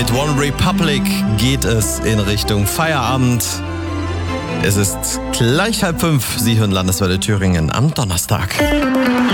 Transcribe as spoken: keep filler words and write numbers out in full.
Mit One Republic geht es in Richtung Feierabend. Es ist gleich halb fünf. Sie hören Landeswelle Thüringen am Donnerstag.